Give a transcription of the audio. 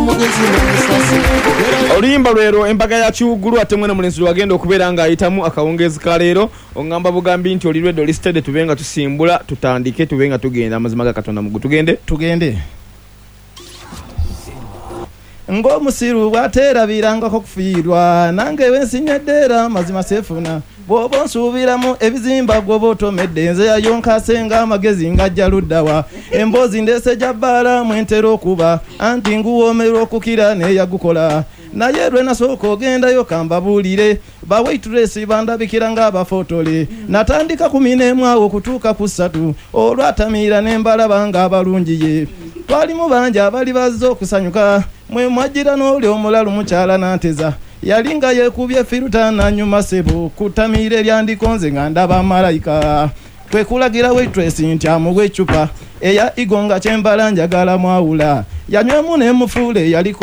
Olimba lwero embaga ya Kiwuggulu ate mwene mulenzi wagenda okubeera nga ayitamu akawungezi ka leero ongamba bugambi nti olirwedde listed tubenga tusimbula tutandike tubenga tugenda amazima ga Katonda mugu tugende ng'omusiru bwateerabirangako kufiirwa nange wensinyeddeera mazima seefuna bw'oba nsuubiramu ebizimba gwoba otomedde nze yayonkase ng'amagezi ng'ajja luddawa emboozi ndeese jabbaala mwentera okuba anti nguwoomerwa okukira neeyagukola naye lwe nasooka ogendayo kambabuulire bawaitresi bandabikira ng'abafotole natandika 11 awo okutuuka ku 3 olwatamiira ne mbalaba ng'abalungi ye twalimu bangi abali bazze okusanyuka mwe mwajjira n'oli omulalu mukyala nanteza yalinga yeekubye firuta nanyuma sebo kutamiire lyandikonze nga ndaba malayika twekulagira waitress nti amuwe ecupa eya igonga kyembala njagala mwawula yanywemu n'emufuule yaliko